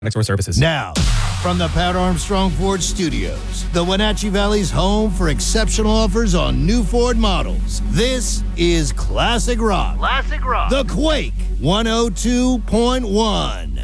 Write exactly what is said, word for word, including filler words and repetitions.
Next door services. Now, from the Pat Armstrong Ford Studios, the Wenatchee Valley's home for exceptional offers on new Ford models, this is Classic Rock. Classic Rock. The Quake one oh two point one.